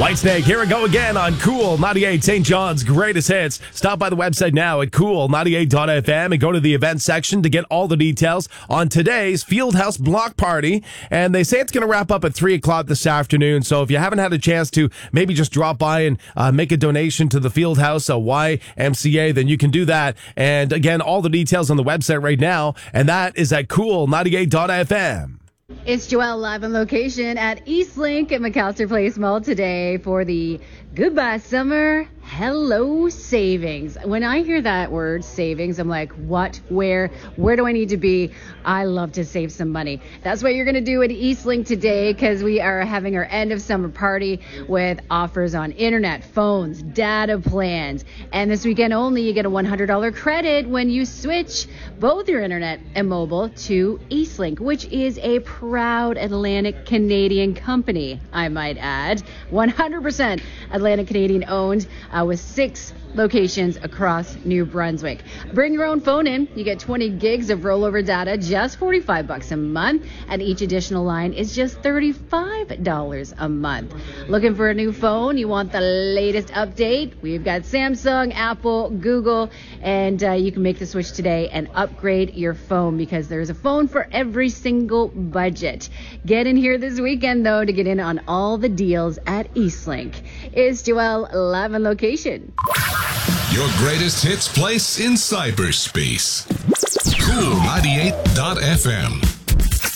Whitesnake, here we go again on Cool 98, St. John's greatest hits. Stop by the website now at cool98.fm and go to the events section to get all the details on today's Fieldhouse Block Party. And they say it's going to wrap up at 3 o'clock this afternoon. So if you haven't had a chance to maybe just drop by and make a donation to the Fieldhouse YMCA, then you can do that. And again, all the details on the website right now. And that is at cool98.fm. It's Joelle live on location at Eastlink at McAllister Place Mall today for the Goodbye Summer Hello Savings. When I hear that word savings, I'm like, what, where do I need to be? I love to save some money. That's what you're going to do at Eastlink today, because we are having our end of summer party with offers on internet, phones, data plans. And this weekend only, you get a $100 credit when you switch both your internet and mobile to Eastlink, which is a proud Atlantic Canadian company, I might add. 100% Atlantic Canadian owned, with 6 locations across New Brunswick. Bring your own phone in. You get 20 gigs of rollover data, just $45 a month, and each additional line is just $35 a month. Looking for a new phone? You want the latest update? We've got Samsung, Apple, Google, and you can make the switch today and upgrade your phone, because there's a phone for every single budget. Get in here this weekend, though, to get in on all the deals at Eastlink. It's Joelle live on location. Your greatest hits place in cyberspace. Cool 98.fm.